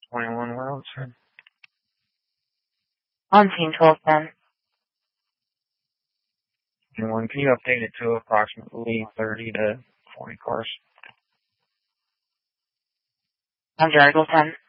21 World, sir. On scene 1210. 21, can you update it to approximately 30 to 40 cars? On Jargle 10.